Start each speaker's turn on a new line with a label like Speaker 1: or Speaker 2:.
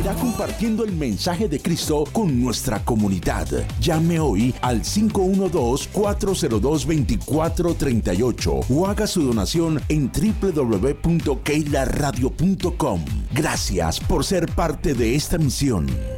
Speaker 1: seguirá compartiendo el mensaje de Cristo con nuestra comunidad. Llame hoy al 512-402-2438 o haga su donación en www.keilaradio.com. Gracias por ser parte de esta misión.